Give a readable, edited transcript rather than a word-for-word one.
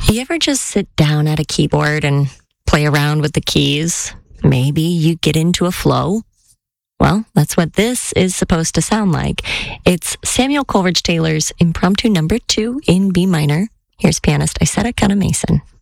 You ever just sit down at a keyboard and play around with the keys? Maybe you get into a flow. Well, that's what this is supposed to sound like. It's Samuel Coleridge Taylor's Impromptu Number 2 in B minor. Here's pianist Isetta Mason.